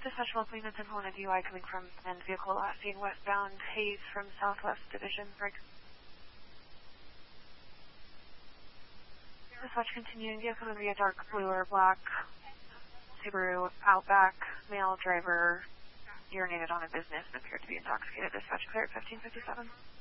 Dispatch Locally, Minton, Helena DUI coming from end vehicle last seen westbound Hayes from Southwest Division. Break. Dispatch continuing, vehicle would be a dark blue or black Subaru Outback, male driver, urinated on a business and appeared to be intoxicated. Dispatch clear at 1557.